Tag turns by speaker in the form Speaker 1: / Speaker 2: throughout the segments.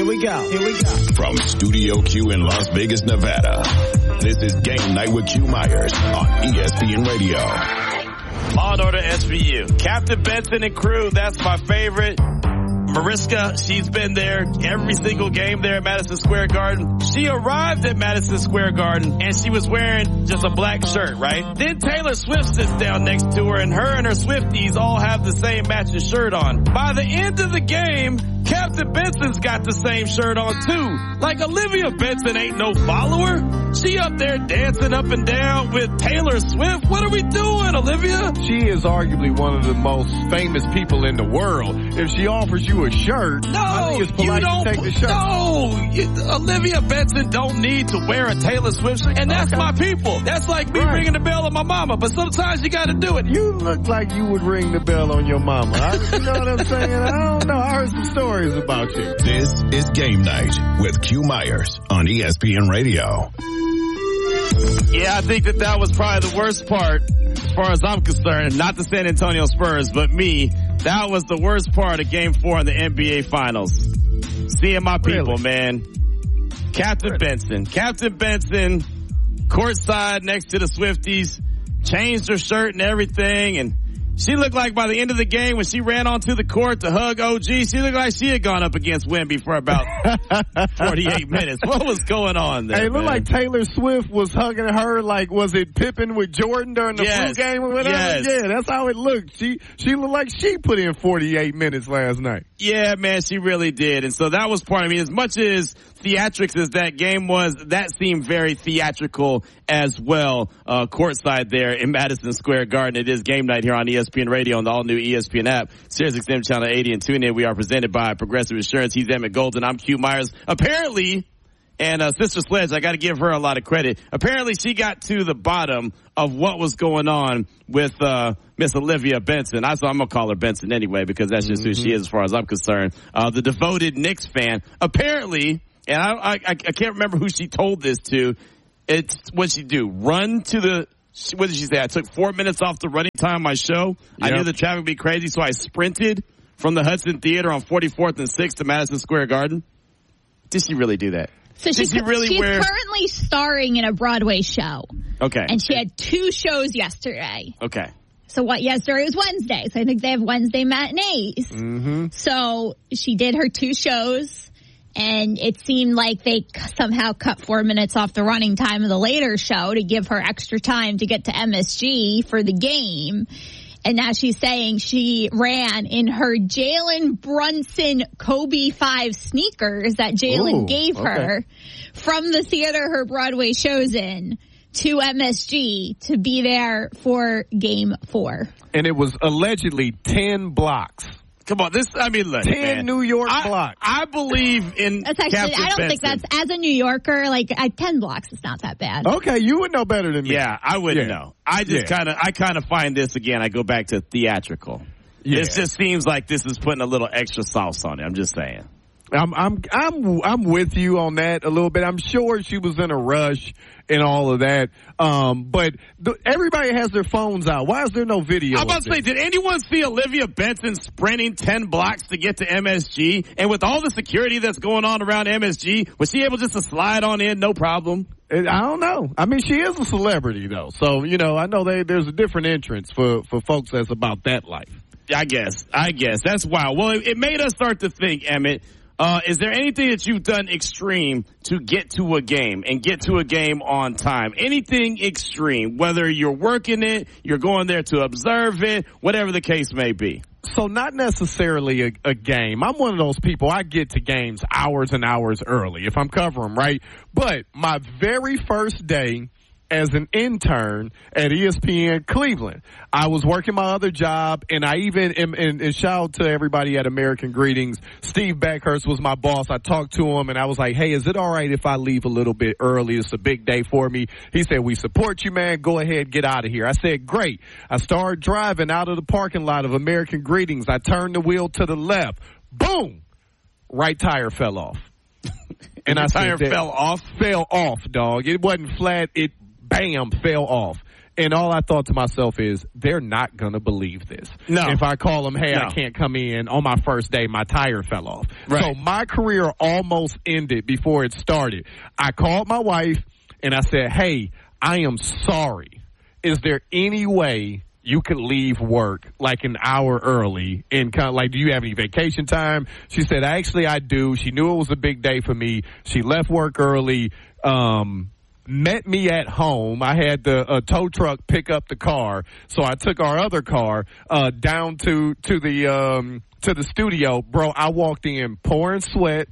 Speaker 1: we go.
Speaker 2: From Studio Q in Las Vegas, Nevada, this is Game Night with Q Myers on ESPN Radio.
Speaker 3: Law and Order SVU. Captain Benson and crew, that's my favorite. Mariska, she's been there every single game there at Madison Square Garden. She arrived at Madison Square Garden and she was wearing just a black shirt, right? Then Taylor Swift sits down next to her and her Swifties all have the same matching shirt on. By the end of the game, Captain Benson's got the same shirt on too. Like Olivia Benson ain't no follower. She up there dancing up and down with Taylor Swift. What are we doing, Olivia?
Speaker 4: She is arguably one of the most famous people in the world. If she offers you a shirt, I think it's polite to take the shirt.
Speaker 3: No, Olivia Benson don't need to wear a Taylor Swift shirt. And that's my people. That's like me ringing the bell on my mama. But sometimes you got to do it.
Speaker 4: You look like you would ring the bell on your mama. You know what I'm saying? I don't know. I heard some stories about you.
Speaker 2: This is Game Night with Q Myers on ESPN Radio.
Speaker 3: Yeah, I think that was probably the worst part as far as I'm concerned. Not the San Antonio Spurs, but me. That was the worst part of Game 4 in the NBA Finals. Seeing my people, man. Captain Benson, courtside next to the Swifties, changed her shirt and everything, and she looked like by the end of the game when she ran onto the court to hug OG, she looked like she had gone up against Wemby for about 48 minutes. What was going on there?
Speaker 4: Hey, it looked like Taylor Swift was hugging her like, was it Pippen with Jordan during the flu game or whatever?
Speaker 3: Yes.
Speaker 4: Yeah, that's how it looked. She looked like she put in 48 minutes last night.
Speaker 3: Yeah, man, she really did. And so that was part of me. As much as theatrics as that game was, that seemed very theatrical as well, courtside there in Madison Square Garden. It is Game Night here on ESPN Radio and the all-new ESPN app, SiriusXM Channel 80 and TuneIn. We are presented by Progressive Insurance. He's Emmett Golden. I'm Q Myers. Apparently, and Sister Sledge, I got to give her a lot of credit. Apparently, she got to the bottom of what was going on with Miss Olivia Benson. I'm going to call her Benson anyway because that's just who she is as far as I'm concerned. The devoted Knicks fan. Apparently, and I can't remember who she told this to. It's what she do. Run to the... What did she say? I took 4 minutes off the running time of my show. Yep. I knew the traffic would be crazy, so I sprinted from the Hudson Theater on 44th and 6th to Madison Square Garden. Did she really do that?
Speaker 5: So she's currently starring in a Broadway show.
Speaker 3: Okay.
Speaker 5: And she had 2 shows yesterday.
Speaker 3: Okay.
Speaker 5: So yesterday was Wednesday. So I think they have Wednesday matinees.
Speaker 4: Mm-hmm.
Speaker 5: So she did her 2 shows. And it seemed like they somehow cut 4 minutes off the running time of the later show to give her extra time to get to MSG for the game. And now she's saying she ran in her Jalen Brunson Kobe 5 sneakers that Jalen gave her from the theater her Broadway show's in to MSG to be there for Game 4.
Speaker 4: And it was allegedly 10 blocks.
Speaker 3: Come on, look,
Speaker 4: 10
Speaker 3: man.
Speaker 4: New York blocks.
Speaker 3: I believe in
Speaker 5: Captain
Speaker 3: Benson.
Speaker 5: I don't think that's, as a New Yorker, 10 blocks is not that bad.
Speaker 4: Okay, you would know better than me.
Speaker 3: Yeah, I wouldn't know. I just kind of find this, again, I go back to theatrical. Yeah. It just seems like this is putting a little extra sauce on it. I'm just saying.
Speaker 4: I'm with you on that a little bit. I'm sure she was in a rush and all of that. But everybody has their phones out. Why is there no video?
Speaker 3: I'm about to say, did anyone see Olivia Benson sprinting 10 blocks to get to MSG? And with all the security that's going on around MSG, was she able just to slide on in, no problem?
Speaker 4: I don't know. I mean, she is a celebrity though. So, I know there's a different entrance for folks that's about that life.
Speaker 3: I guess. That's wild. Well, it made us start to think, Emmett, is there anything that you've done extreme to get to a game and get to a game on time? Anything extreme, whether you're working it, you're going there to observe it, whatever the case may be.
Speaker 4: So not necessarily a game. I'm one of those people, I get to games hours and hours early if I'm covering, right? But my very first day as an intern at ESPN Cleveland, I was working my other job, and I even, and shout out to everybody at American Greetings, Steve Beckhurst was my boss. I talked to him, and I was like, hey, is it all right if I leave a little bit early? It's a big day for me. He said, we support you, man. Go ahead, get out of here. I said, great. I started driving out of the parking lot of American Greetings. I turned the wheel to the left. Boom! Right tire fell off.
Speaker 3: And I tire fell off?
Speaker 4: Fell off, dog. It wasn't flat. It bam, fell off. And all I thought to myself is, they're not going to believe this.
Speaker 3: No.
Speaker 4: If I call them, hey,
Speaker 3: No.
Speaker 4: I can't come in on my first day, my tire fell off.
Speaker 3: Right.
Speaker 4: So my career almost ended before it started. I called my wife and I said, hey, I am sorry. Is there any way you could leave work like an hour early and kind of like, do you have any vacation time? She said, actually, I do. She knew it was a big day for me. She left work early, met me at home. I had the tow truck pick up the car. So I took our other car, down to the studio. Bro, I walked in pouring sweat,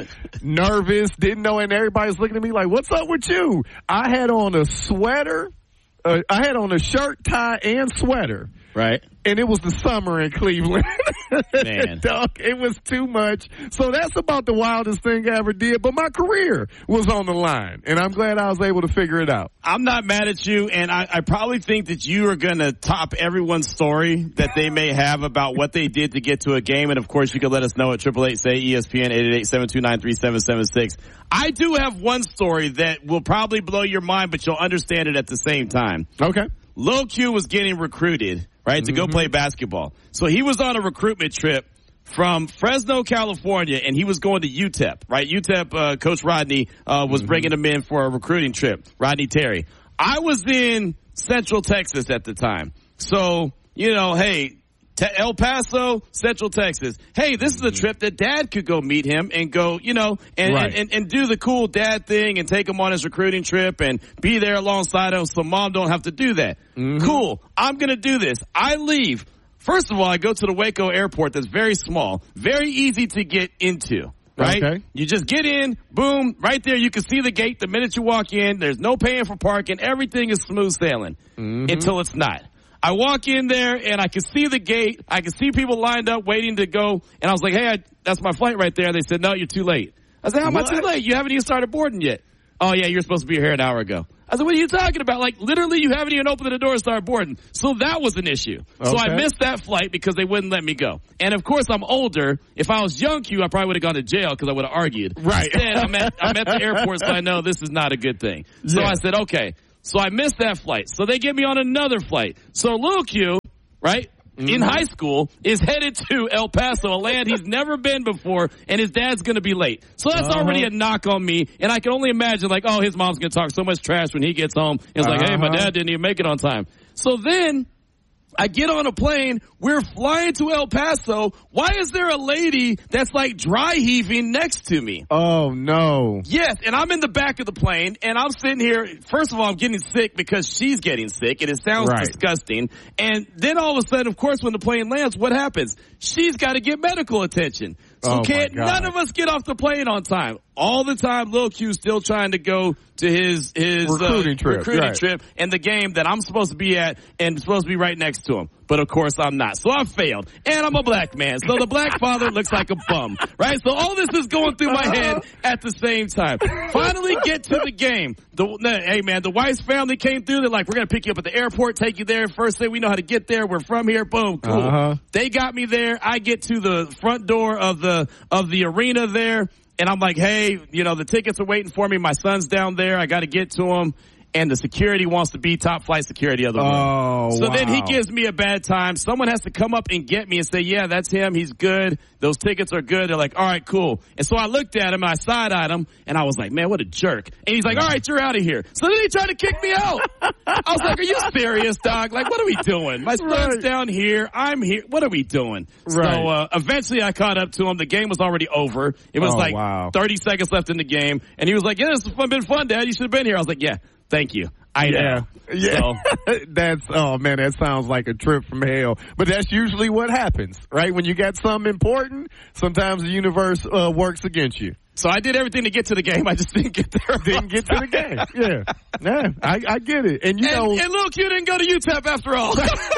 Speaker 4: nervous, didn't know, and everybody's looking at me like, what's up with you? I had on a sweater. I had on a shirt, tie, and sweater.
Speaker 3: Right.
Speaker 4: And it was the summer in Cleveland.
Speaker 3: Man.
Speaker 4: Dog, it was too much. So that's about the wildest thing I ever did. But my career was on the line. And I'm glad I was able to figure it out.
Speaker 3: I'm not mad at you, and I probably think that you are going to top everyone's story that they may have about what they did to get to a game. And, of course, you can let us know at 888-SAY-ESPN, 888-729-3776. I do have one story that will probably blow your mind, but you'll understand it at the same time.
Speaker 4: Okay.
Speaker 3: Lil Q was getting recruited, right, to go play basketball. So he was on a recruitment trip from Fresno, California, and he was going to UTEP, right? UTEP, Coach Rodney was bringing him in for a recruiting trip, Rodney Terry. I was in Central Texas at the time. So, you know, hey, El Paso, Central Texas. Hey, this is a trip that Dad could go meet him and go, you know, and do the cool dad thing and take him on his recruiting trip and be there alongside him so Mom don't have to do that. Cool. I'm going to do this. I leave. First of all, I go to the Waco airport that's very small, very easy to get into. Right?
Speaker 4: Okay.
Speaker 3: You just get in, boom, right there. You can see the gate the minute you walk in. There's no paying for parking. Everything is smooth sailing until it's not. I walk in there and I can see the gate. I can see people lined up waiting to go. And I was like, hey, that's my flight right there. They said, no, you're too late. I said, how am I too late? You haven't even started boarding yet. Oh, yeah, you're supposed to be here an hour ago. I said, what are you talking about? Like, literally, you haven't even opened the door and started boarding. So that was an issue. So I missed that flight because they wouldn't let me go. And, of course, I'm older. If I was young Q, I probably would have gone to jail because I would have argued.
Speaker 4: Right.
Speaker 3: Instead, I'm at the airport, so I know this is not a good thing. So I said, okay. So I missed that flight. So they get me on another flight. So Lil Q, right, in high school, is headed to El Paso, a land he's never been before, and his dad's going to be late. So that's already a knock on me, and I can only imagine, like, oh, his mom's going to talk so much trash when he gets home. It's like, hey, my dad didn't even make it on time. So then I get on a plane. We're flying to El Paso. Why is there a lady that's like dry heaving next to me?
Speaker 4: Oh, no.
Speaker 3: Yes, and I'm in the back of the plane, and I'm sitting here. First of all, I'm getting sick because she's getting sick, and it sounds disgusting. And then all of a sudden, of course, when the plane lands, what happens? She's got to get medical attention. So none of us get off the plane on time. All the time, Lil Q's still trying to go to his recruiting trip and the game that I'm supposed to be at and supposed to be right next to him. But, of course, I'm not. So I failed. And I'm a black man. So the black father looks like a bum, right? So all this is going through my head at the same time. Finally get to the game. Hey, man, the Weiss family came through. They're like, we're going to pick you up at the airport, take you there. First thing we know how to get there. We're from here. Boom. Cool. They got me there. I get to the front door of the arena there. And I'm like, hey, you know, the tickets are waiting for me. My son's down there. I got to get to him. And the security wants to be top flight security of the room. So then he gives me a bad time. Someone has to come up and get me and say, yeah, that's him. He's good. Those tickets are good. They're like, all right, cool. And so I looked at him and I side-eyed him and I was like, man, what a jerk. And he's like, all right, you're out of here. So then he tried to kick me out. I was like, are you serious, dog? Like, what are we doing? My son's down here. I'm here. What are we doing? So eventually I caught up to him. The game was already over. It was 30 seconds left in the game. And he was like, yeah, this has been fun, Dad. You should have been here. I was like, yeah. Thank you. I know.
Speaker 4: Yeah. So. That's, oh man, that sounds like a trip from hell. But that's usually what happens, right? When you got something important, sometimes the universe works against you.
Speaker 3: So I did everything to get to the game. I just didn't get there.
Speaker 4: Didn't get to the game. Yeah. I get it. And you know.
Speaker 3: And Lil Q didn't go to UTEP after all.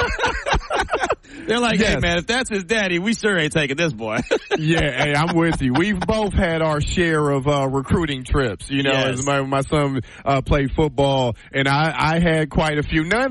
Speaker 3: They're like, hey man, if that's his daddy, we sure ain't taking this boy.
Speaker 4: Yeah, hey, I'm with you. We've both had our share of recruiting trips. You know, as my son played football, and I had quite a few. None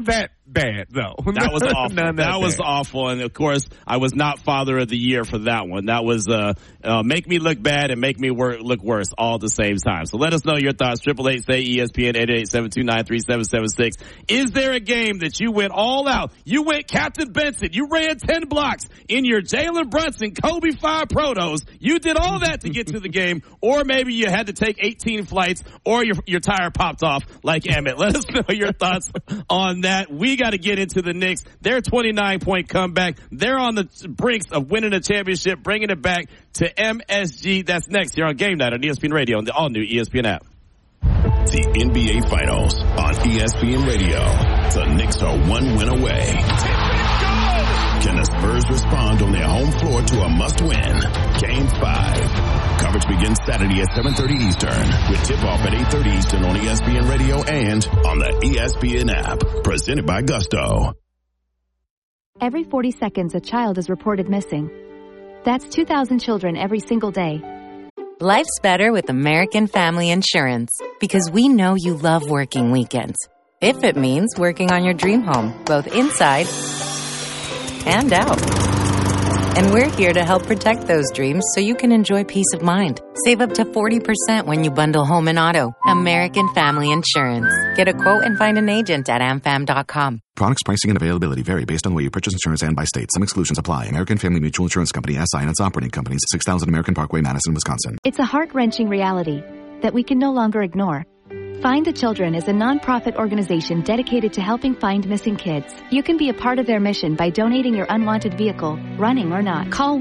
Speaker 4: bad, though.
Speaker 3: That was awful. That was awful. And, of course, I was not Father of the Year for that one. That was make me look bad and make me look worse all at the same time. So let us know your thoughts. 888-SAY-ESPN, 888-729-3776. Is there a game that you went all out? You went Captain Benson. You ran 10 blocks in your Jalen Brunson Kobe 5 Protos. You did all that to get to the game. Or maybe you had to take 18 flights or your tire popped off like Emmett. Let us know your thoughts on that. We got to get into the Knicks. Their 29-point comeback. They're on the brinks of winning a championship, bringing it back to MSG. That's next here on Game Night on ESPN Radio and the all-new ESPN app.
Speaker 2: The NBA Finals on ESPN Radio. The Knicks are one win away. Can the Spurs respond on their home floor to a must-win? Game 5. Coverage begins Saturday at 7:30 Eastern with tip-off at 8:30 Eastern on ESPN Radio and on the ESPN app. Presented by Gusto.
Speaker 1: Every 40 seconds, a child is reported missing. That's 2,000 children every single day.
Speaker 6: Life's better with American Family Insurance because we know you love working weekends. If it means working on your dream home, both inside and out. And we're here to help protect those dreams so you can enjoy peace of mind. Save up to 40% when you bundle home and auto. American Family Insurance. Get a quote and find an agent at amfam.com.
Speaker 7: Products, pricing, and availability vary based on where you purchase insurance and by state. Some exclusions apply. American Family Mutual Insurance Company, SI, and its operating companies, 6000 American Parkway, Madison, Wisconsin.
Speaker 1: It's a heart-wrenching reality that we can no longer ignore. Find the Children is a nonprofit organization dedicated to helping find missing kids. You can be a part of their mission by donating your unwanted vehicle, running or not. Call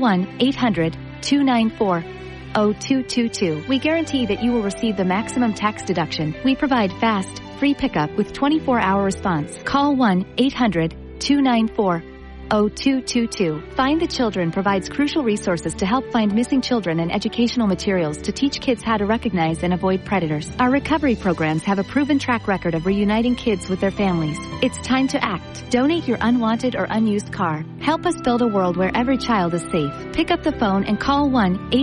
Speaker 1: 1-800-294-0222. We guarantee that you will receive the maximum tax deduction. We provide fast, free pickup with 24-hour response. Call 1-800-294-0222. Find the Children provides crucial resources to help find missing children and educational materials to teach kids how to recognize and avoid predators. Our recovery programs have a proven track record of reuniting kids with their families. It's time to act. Donate your unwanted or unused car. Help us build a world where every child is safe. Pick up the phone and call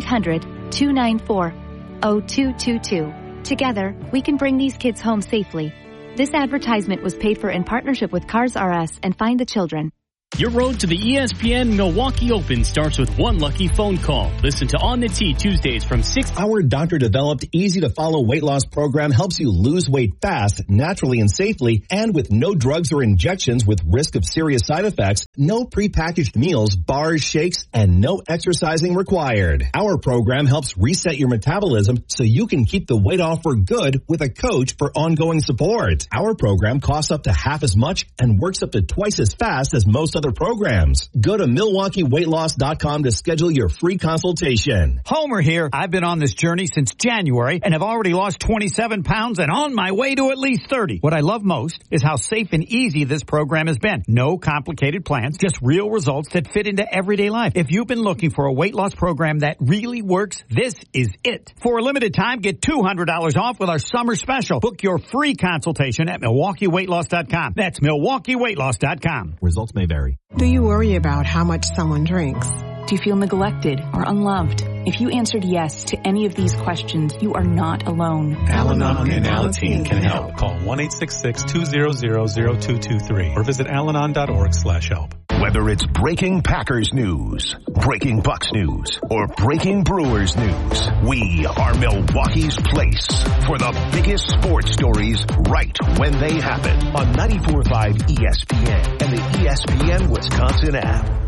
Speaker 1: 1-800-294-0222. Together, we can bring these kids home safely. This advertisement was paid for in partnership with Cars R Us and Find the Children.
Speaker 8: Your road to the ESPN Milwaukee Open starts with one lucky phone call. Listen to On the Tee Tuesdays from 6.
Speaker 9: Our doctor-developed, easy-to-follow weight loss program helps you lose weight fast, naturally and safely, and with no drugs or injections with risk of serious side effects, no prepackaged meals, bars, shakes, and no exercising required. Our program helps reset your metabolism so you can keep the weight off for good with a coach for ongoing support. Our program costs up to half as much and works up to twice as fast as most other programs. Go to MilwaukeeWeightLoss.com to schedule your free consultation.
Speaker 10: Homer here. I've been on this journey since January and have already lost 27 pounds and on my way to at least 30. What I love most is how safe and easy this program has been. No complicated plans, just real results that fit into everyday life. If you've been looking for a weight loss program that really works, this is it. For a limited time, get $200 off with our summer special. Book your free consultation at MilwaukeeWeightLoss.com. That's MilwaukeeWeightLoss.com.
Speaker 9: Results may vary.
Speaker 11: Do you worry about how much someone drinks?
Speaker 12: Do you feel neglected or unloved? If you answered yes to any of these questions, you are not alone.
Speaker 13: Al-Anon and Alateen can help. Call 1-866-200-0223 or visit alanon.org/help.
Speaker 2: Whether it's breaking Packers news, breaking Bucks news, or breaking Brewers news, we are Milwaukee's place for the biggest sports stories right when they happen on 94.5 ESPN and the ESPN Wisconsin app.